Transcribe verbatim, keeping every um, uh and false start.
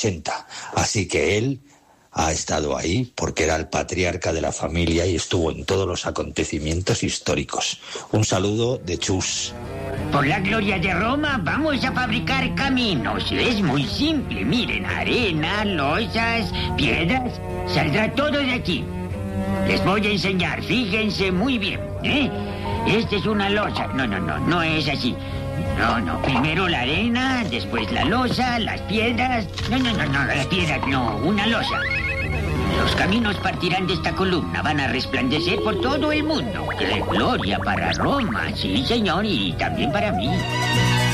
ochenta. Así que él ha estado ahí porque era el patriarca de la familia y estuvo en todos los acontecimientos históricos. Un saludo de Chus. Por la gloria de Roma, vamos a fabricar caminos. Es muy simple. Miren, arena, losas, piedras. Saldrá todo de aquí. Les voy a enseñar. Fíjense muy bien, ¿eh? Esta es una losa. No, no, no, no es así. No, no. Primero la arena, después la losa, las piedras. No, no, no, no, las piedras no. Una losa. Los caminos partirán de esta columna, van a resplandecer por todo el mundo. ¡Qué gloria para Roma! Sí, señor, y también para mí.